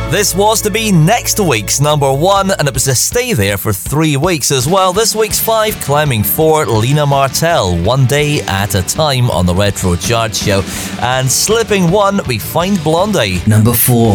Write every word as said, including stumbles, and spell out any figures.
This was to be next week's number one, and it was to stay there for three weeks as well. This week's five, climbing four, Lena Martell, One Day at a Time on the Retro Chart Show. And slipping one, we find Blondie. Number four.